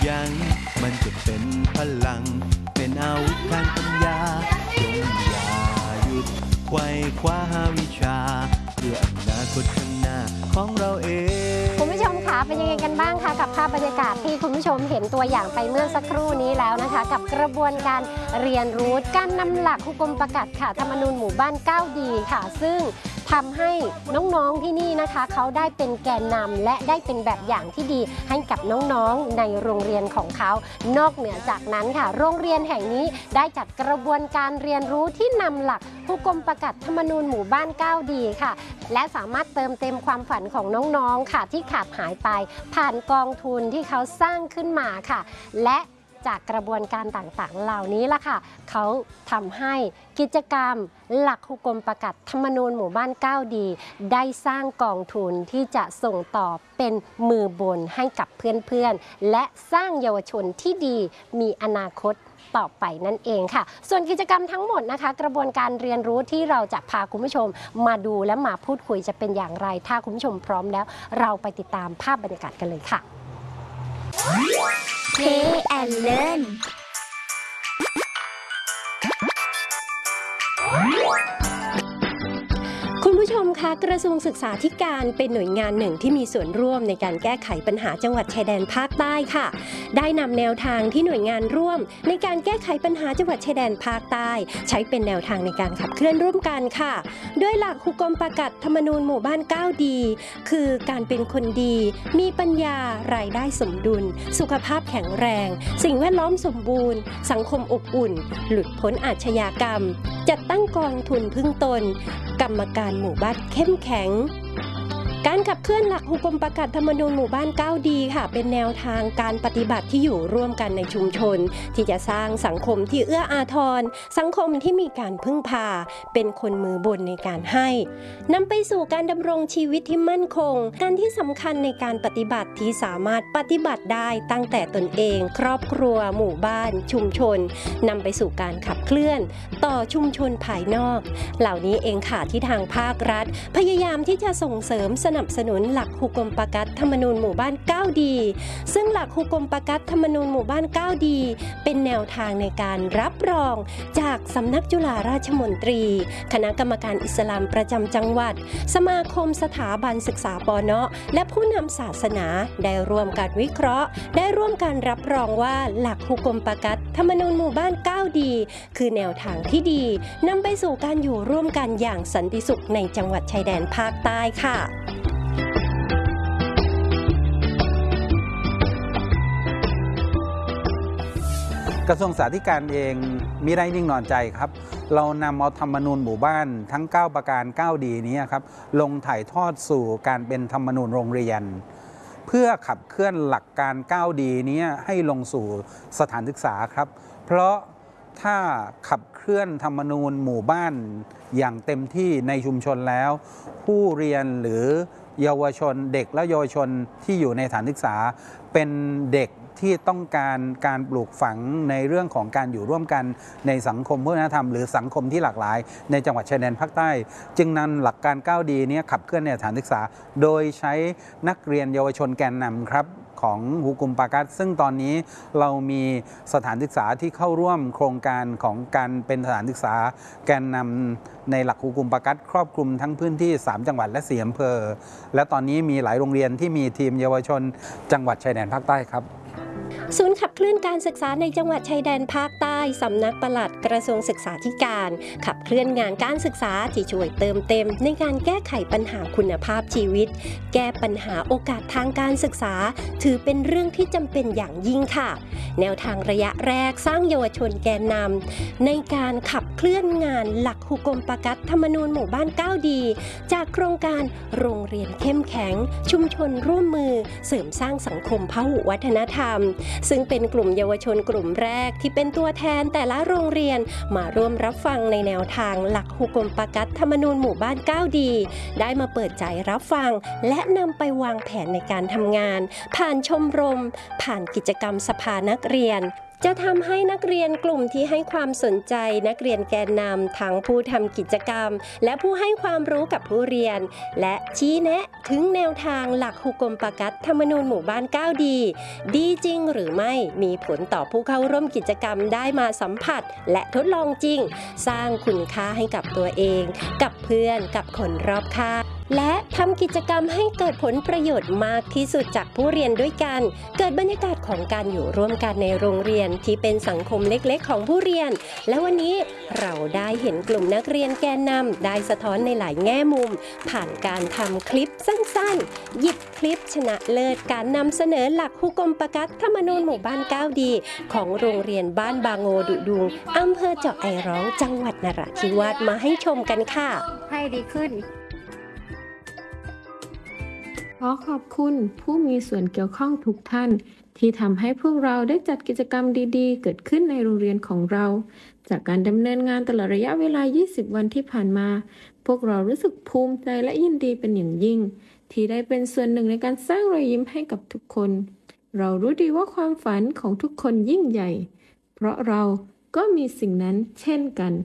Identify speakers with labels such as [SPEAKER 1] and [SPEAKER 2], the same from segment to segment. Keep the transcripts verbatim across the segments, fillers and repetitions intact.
[SPEAKER 1] ยั้งมันจะเป็นพลังเป็นอาวุธทางปัญญาจงอย่าหยุดไขว่คว้าหาวิชาเพื่ออนาคตข้างหน้าของเราเอง
[SPEAKER 2] คุณผู้ชมคะเป็นยังไงกันบ้างคะกับภาพบรรยากาศที่คุณผู้ชมเห็นตัวอย่างไปเมื่อสักครู่นี้แล้วนะคะกับกระบวนการเรียนรู้การนำหลักหุกมประกาศค่ะธรรมนูญหมู่บ้านเก้าดีค่ะซึ่งทำให้น้องๆที่นี่นะคะเขาได้เป็นแกนนำและได้เป็นแบบอย่างที่ดีให้กับน้องๆในโรงเรียนของเขานอกเหนือจากนั้นค่ะโรงเรียนแห่งนี้ได้จัดกระบวนการเรียนรู้ที่นำหลักหุกมประกาศธรรมนูญหมู่บ้านเก้าดีค่ะและสามารถเติมเต็มความฝันของน้องๆค่ะที่ขาดหายไปผ่านกองทุนที่เขาสร้างขึ้นมาค่ะและจากกระบวนการต่างๆเหล่านี้ล่ะค่ะเขาทำให้กิจกรรมหลักหุกมประกาศธรรมนูญหมู่บ้านเก้าดีได้สร้างกองทุนที่จะส่งต่อเป็นมือบนให้กับเพื่อนๆและสร้างเยาวชนที่ดีมีอนาคตต่อไปนั่นเองค่ะส่วนกิจกรรมทั้งหมดนะคะกระบวนการเรียนรู้ที่เราจะพาคุณผู้ชมมาดูและมาพูดคุยจะเป็นอย่างไรถ้าคุณผู้ชมพร้อมแล้วเราไปติดตามภาพบรรยากาศกันเลยค่ะ
[SPEAKER 3] Play and Learn
[SPEAKER 2] คุณผู้ชมคะกระทรวงศึกษาธิการเป็นหน่วยงานหนึ่งที่มีส่วนร่วมในการแก้ไขปัญหาจังหวัดชายแดนภาคใต้ค่ะได้นำแนวทางที่หน่วยงานร่วมในการแก้ไขปัญหาจังหวัดชายแดนภาคใต้ใช้เป็นแนวทางในการขับเคลื่อนร่วมกันค่ะโดยหลักหุกมประกาศธรรมนูญหมู่บ้านเก้าดีคือการเป็นคนดีมีปัญญารายได้สมดุลสุขภาพแข็งแรงสิ่งแวดล้อมสมบูรณ์สังคมอบอุ่นหลุดพ้นอาชญากรรมจัดตั้งกองทุนพึ่งตนกรรมการหมู่บ้านเข้มแข็งการขับเคลื่อนหลักหุกมประกาศธรรมนูญหมู่บ้านเก้าดีค่ะเป็นแนวทางการปฏิบัติที่อยู่ร่วมกันในชุมชนที่จะสร้างสังคมที่เอื้ออาทรสังคมที่มีการพึ่งพาเป็นคนมือบนในการให้นำไปสู่การดำรงชีวิตที่มั่นคงการที่สำคัญในการปฏิบัติที่สามารถปฏิบัติได้ตั้งแต่ตนเองครอบครัวหมู่บ้านชุมชนนำไปสู่การขับเคลื่อนต่อชุมชนภายนอกเหล่านี้เองค่ะที่ทางภาครัฐพยายามที่จะส่งเสริมสนับสนุนหลักหุกมประกาศธรรมนูญหมู่บ้านเก้าดีซึ่งหลักหุกมประกาศธรรมนูญหมู่บ้านเก้าดีเป็นแนวทางในการรับรองจากสำนักจุฬาราชมนตรีคณะกรรมการอิสลามประจำจังหวัดสมาคมสถาบันศึกษาปน.และผู้นำศาสนาได้ร่วมกันวิเคราะห์ได้ร่วมกันรับรองว่าหลักหุกมประกาศธรรมนูญหมู่บ้านเก้าดีคือแนวทางที่ดีนำไปสู่การอยู่ร่วมกันอย่างสันติสุขในจังหวัดชายแดนภาคใต้ค่ะ
[SPEAKER 4] กระทรวงศึกษาธิการเองมิได้นิ่งนอนใจครับเรานำเอาธรรมนูญหมู่บ้านทั้งเก้าประการเก้าดีนี้ครับลงถ่ายทอดสู่การเป็นธรรมนูญโรงเรียนเพื่อขับเคลื่อนหลักการเก้าดีนี้ให้ลงสู่สถานศึกษาครับเพราะถ้าขับเคลื่อนธรรมนูญหมู่บ้านอย่างเต็มที่ในชุมชนแล้วผู้เรียนหรือเยาวชนเด็กและเยาวชนที่อยู่ในสถานศึกษาเป็นเด็กที่ต้องการการปลูกฝังในเรื่องของการอยู่ร่วมกันในสังคมวัฒนธรรมหรือสังคมที่หลากหลายในจังหวัดชายแดนภาคใต้จึงนำหลักการเก้าดีนี้ขับเคลื่อนในสถานศึกษาโดยใช้นักเรียนเยาวชนแกนนำครับของหุกมประกาศซึ่งตอนนี้เรามีสถานศึกษาที่เข้าร่วมโครงการของการเป็นสถานศึกษาแกนนำในหลักหุกมประกาศครอบคลุมทั้งพื้นที่สามจังหวัดและสี่อำเภอและตอนนี้มีหลายโรงเรียนที่มีทีมเยาวชนจังหวัดชายแดนภาคใต้ครับ
[SPEAKER 2] ศูนย์ขับเคลื่อนการศึกษาในจังหวัดชายแดนภาคใต้สำนักปลัดกระทรวงศึกษาธิการขับเคลื่อนงานการศึกษาที่ช่วยเติมเต็มในการแก้ไขปัญหาคุณภาพชีวิตแก้ปัญหาโอกาสทางการศึกษาถือเป็นเรื่องที่จำเป็นอย่างยิ่งค่ะแนวทางระยะแรกสร้างเยาวชนแกนนำในการขับเคลื่อนงานหลักหุกมประกาศธรรมนูญหมู่บ้านเก้าดีจากโครงการโรงเรียนเข้มแข็งชุมชนร่วมมือเสริมสร้างสังคมพหุวัฒนธรรมซึ่งเป็นกลุ่มเยาวชนกลุ่มแรกที่เป็นตัวแทนแต่ละโรงเรียนมาร่วมรับฟังในแนวทางหลักหุกมประกาศธรรมนูญหมู่บ้านเก้าดีได้มาเปิดใจรับฟังและนำไปวางแผนในการทำงานผ่านชมรมผ่านกิจกรรมสภานักเรียนจะทำให้นักเรียนกลุ่มที่ให้ความสนใจนักเรียนแกนนำทั้งผู้ทำกิจกรรมและผู้ให้ความรู้กับผู้เรียนและชี้แนะถึงแนวทางหลักฮุกมปากัตธรรมนูญหมู่บ้านเก้าดีดีจริงหรือไม่มีผลต่อผู้เข้าร่วมกิจกรรมได้มาสัมผัสและทดลองจริงสร้างคุณค่าให้กับตัวเองกับเพื่อนกับคนรอบข้างและทำกิจกรรมให้เกิดผลประโยชน์มากที่สุดจากผู้เรียนด้วยกันเกิดบรรยากาศของการอยู่ร่วมกันในโรงเรียนที่เป็นสังคมเล็กๆของผู้เรียนและวันนี้เราได้เห็นกลุ่มนักเรียนแกนนำได้สะท้อนในหลายแง่มุมผ่านการทำคลิปสั้นๆหยิบคลิปชนะเลิศการนำเสนอหลักฮุกมปากัตธรรมนูญหมู่บ้านเก้าดีของโรงเรียนบ้านบางโงดุดุงอำเภอเจาะไอร้องจังหวัดนราธิวาสมาให้ชมกันค่ะ
[SPEAKER 3] ให้ดีขึ้นขอขอบคุณผู้มีส่วนเกี่ยวข้องทุกท่านที่ทำให้พวกเราได้จัดกิจกรรมดีๆเกิดขึ้นในโรงเรียนของเราจากการดำเนินงานตลอดระยะเวลายี่สิบวันที่ผ่านมาพวกเรารู้สึกภูมิใจและยินดีเป็นอย่างยิ่งที่ได้เป็นส่วนหนึ่งในการสร้างรอยยิ้มให้กับทุกคนเรารู้ดีว่าความฝันของทุกคนยิ่งใหญ่เพราะเราก็มีสิ่งนั้นเช่นกัน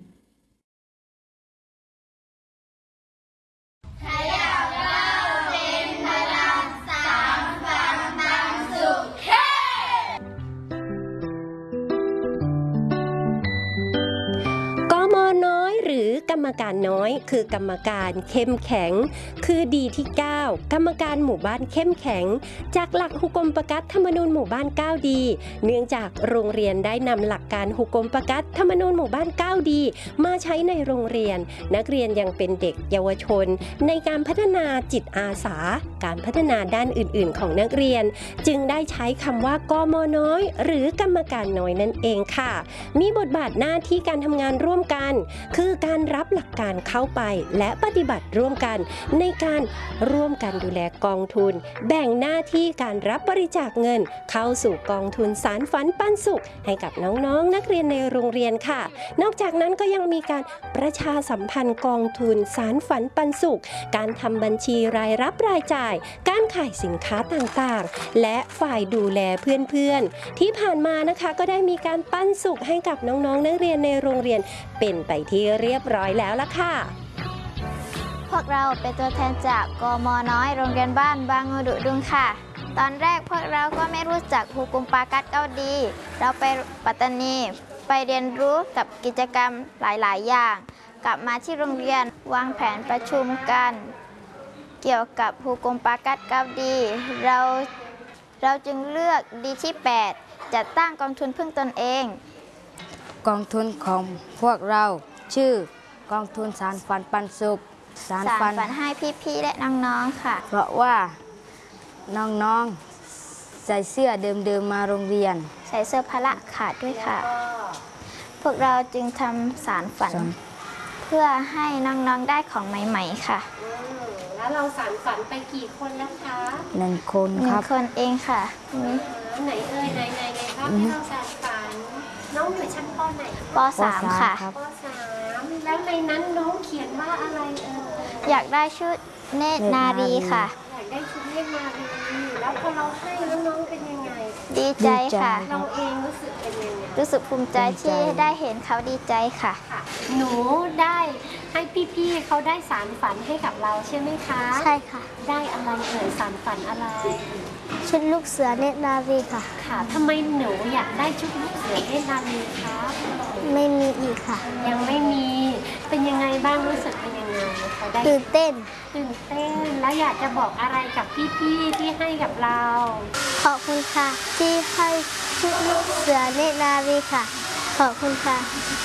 [SPEAKER 2] กรรมการน้อยคือกรรมการเข้มแข็งคือดีที่เก้ากรรมการหมู่บ้านเข้มแข็งจากหลักฮุกมปากัตธรรมนูญหมู่บ้านเก้าดีเนื่องจากโรงเรียนได้นำหลักการฮุกมปากัตธรรมนูญหมู่บ้านเก้าดีมาใช้ในโรงเรียนนักเรียนยังเป็นเด็กเยาวชนในการพัฒนาจิตอาสาการพัฒนาด้านอื่นๆของนักเรียนจึงได้ใช้คำว่ากม.น้อยหรือกรรมการน้อยนั่นเองค่ะมีบทบาทหน้าที่การทำงานร่วมกันคือการรับหลักการเข้าไปและปฏิบัติร่วมกันในการร่วมกันดูแลกองทุนแบ่งหน้าที่การรับบริจาคเงินเข้าสู่กองทุนสารฝันปันสุขให้กับน้องๆนักเรียนในโรงเรียนค่ะนอกจากนั้นก็ยังมีการประชาสัมพันธ์กองทุนสารฝันปันสุขการทำบัญชีรายรับรายจ่ายการขายสินค้าต่างๆและฝ่ายดูแลเพื่อนๆที่ผ่านมานะคะก็ได้มีการปันสุขให้กับน้องๆนักเรียนในโรงเรียนเป็นไปที่เรียบร้อยแล้วล่ะค่ะ
[SPEAKER 5] พวกเราเป็นตัวแทนจากกม.น้อยโรงเรียนบ้านบางโงดุดุงค่ะตอนแรกพวกเราก็ไม่รู้จักฮุกมปากัตเก้าดีเราไปปัตตานีไปเรียนรู้กับกิจกรรมหลายๆอย่างกลับมาที่โรงเรียนวางแผนประชุมกันเกี่ยวกับฮุกมปากัตเก้าดีเราเราจึงเลือกดีที่แปดจัดตั้งกองทุนพึ่งตนเอง
[SPEAKER 6] กองทุนของพวกเราชื่อกองทุนสารฝันปันสุข
[SPEAKER 5] สารฝันให้พี่ๆและน้องๆค่ะ
[SPEAKER 6] เพราะว่าน้องๆใส่เสื้อเดิมๆมาโรงเรียน
[SPEAKER 5] ใส่เสื้อพละขาดด้วยค่ะพวกเราจึงทำสารฝันเพื่อให้น้องๆได้ของใหม่ๆค่ะ
[SPEAKER 2] แล้วเราสารฝันไปกี่คนแล้วคะ
[SPEAKER 6] หนึ่งคนครับ
[SPEAKER 5] หนึ่งคนเองค่ะ
[SPEAKER 2] ไหนเอ่ยไหนไหนเลยครับที่เราสารฝันน้องอยู่ชั้นป.ไหน
[SPEAKER 5] ป.สามค่ะ
[SPEAKER 2] ป.สามแล้วในนั้นน้องเขียนว่าอะไรเอ่ย
[SPEAKER 5] อยากได้ชุดเนตรนารีค่ะ
[SPEAKER 2] อยากได้ชุดเนตรนารีแล้วพอเราให้แล้วน้องเป็นยังไง
[SPEAKER 5] ดีใจค่ะ
[SPEAKER 2] เราเองรู้สึกเป็นยังไง
[SPEAKER 5] รู้สึกภูมิใจที่ได้เห็นเขาดีใจค่ะ
[SPEAKER 2] หนูได้ให้พี่ๆเขาได้สารฝันให้กับเราใช่ไหมคะ
[SPEAKER 5] ใช่ค่ะ
[SPEAKER 2] ได้อะไรเอ่ยสารฝันอะไร
[SPEAKER 5] ชุดลูกเสือเนตรนารีค่ะ
[SPEAKER 2] ค่ะทำไมหนูอยากได้ชุดลูกเสือเนตรนารีคะ
[SPEAKER 5] ไม่มีอีกค่ะ
[SPEAKER 2] ยังไม่มีเป็นยังไงบ้างรู้สึกเป็นยังไงเขาได้
[SPEAKER 5] ตื่นเต้น
[SPEAKER 2] ตื่นเต้นแล้วอยากจะบอกอะไรกับพี่ๆที่ให้กับเรา
[SPEAKER 5] ขอบคุณค่ะที่ให้ชุดลูกเสือเนตรนารีค่ะขอบคุณค่ะ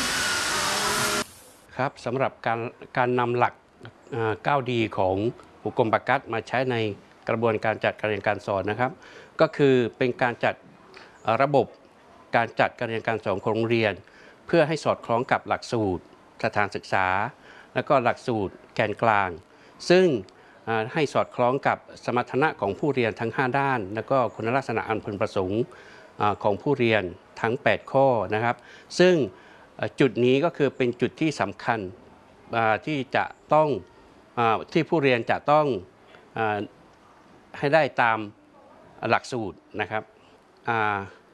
[SPEAKER 7] ครับสำหรับการการนำหลักเก้าดีของฮุกมปากัตมาใช้ในกระบวนการจัดการเรียนการสอนนะครับก็คือเป็นการจัดระบบการจัดการเรียนการสอนของโรงเรียนเพื่อให้สอดคล้องกับหลักสูตรสถานศึกษาและก็หลักสูตรแกนกลางซึ่งให้สอดคล้องกับสมรรถนะของผู้เรียนทั้งห้าด้านและก็คุณลักษณะอันพึงประสงค์ของผู้เรียนทั้งแปดข้อนะครับซึ่งจุดนี้ก็คือเป็นจุดที่สำคัญที่จะต้องที่ผู้เรียนจะต้องให้ได้ตามหลักสูตรนะครับ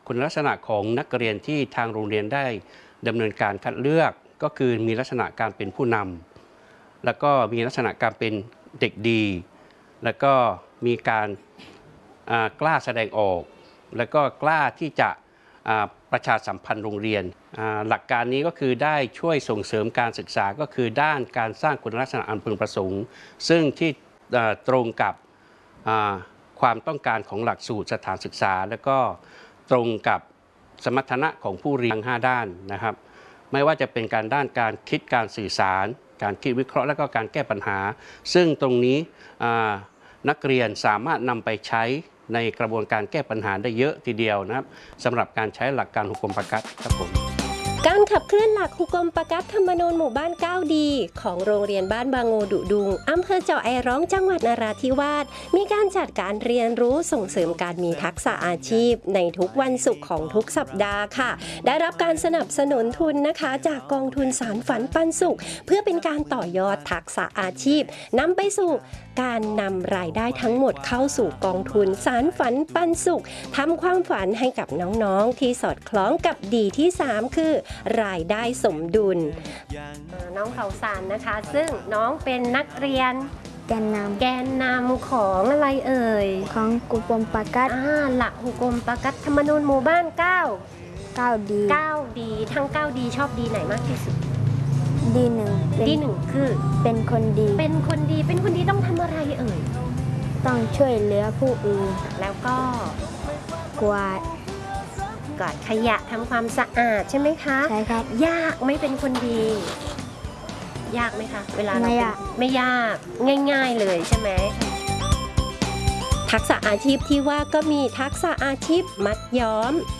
[SPEAKER 7] คุณลักษณะของนักเรียนที่ทางโรงเรียนได้ดำเนินการคัดเลือกก็คือมีลักษณะการเป็นผู้นำแล้วก็มีลักษณะการเป็นเด็กดีแล้วก็มีการกล้าแสดงออกแล้วก็กล้าที่จะประชาสัมพันธ์โรงเรียนหลักการนี้ก็คือได้ช่วยส่งเสริมการศึกษาก็คือด้านการสร้างคุณลักษณะอันพึงประสงค์ซึ่งที่ตรงกับความต้องการของหลักสูตรสถานศึกษาและก็ตรงกับสมรรถนะของผู้เรียนทั้งห้าด้านนะครับไม่ว่าจะเป็นการด้านการคิดการสื่อสารการคิดวิเคราะห์และก็การแก้ปัญหาซึ่งตรงนี้นักเรียนสามารถนำไปใช้ในกระบวนการแก้ปัญหาได้เยอะทีเดียวนะครับสำหรับการใช้หลักการหุกกลมปกัสครับผม
[SPEAKER 2] การขับเคลื่อนหลักหุกกลมปกัสธรรมนูญหมู่บ้านก้าวดีของโรงเรียนบ้านบางโงดุดุงอำเภอเจาะไอร้องจังหวัดนราธิวาสมีการจัดการเรียนรู้ส่งเสริมการมีทักษะอาชีพในทุกวันศุกร์ของทุกสัปดาห์ค่ะได้รับการสนับสนุนทุนนะคะจากกองทุนสารฝันปันสุขเพื่อเป็นการต่อยอดทักษะอาชีพนำไปสู่การนำรายได้ทั้งหมดเข้าสู่กองทุนสารฝันปันสุขทำความฝันให้กับน้องๆที่สอดคล้องกับดีที่สามคือรายได้สมดุลน้องเขาสารนะคะซึ่งน้องเป็นนักเรียน
[SPEAKER 5] แกนนำ
[SPEAKER 2] แกนนำของอะไรเอ่ย
[SPEAKER 5] ของหุกกลมปกัส
[SPEAKER 2] หลักหุกกลมปกัสธรรมนูญหมู่บ้านเก้า
[SPEAKER 5] เก้าดี
[SPEAKER 2] เก้าดีทั้งเก้าดีชอบดีไหนมากที่สุด
[SPEAKER 5] ดีหนึ่ง
[SPEAKER 2] ดีหนึ่งคือ
[SPEAKER 5] เป็นคนดี
[SPEAKER 2] เป็นคนดีเป็นคนดีต้องทำอะไรเอ่ย
[SPEAKER 5] ต้องช่วยเหลือผู้อื่น
[SPEAKER 2] แล้วก็
[SPEAKER 5] กวาด
[SPEAKER 2] กวาดขยะทำความสะอาดใช่ไหมคะ
[SPEAKER 5] ใช่ครับ
[SPEAKER 2] ยากไม่เป็นคนดียากไหมคะเวลาเรา
[SPEAKER 5] ไม่ยาก
[SPEAKER 2] ไม่ยากง่ายๆเลยใช่ไหมทักษะอาชีพที่ว่าก็มีทักษะอาชีพมัดย้อม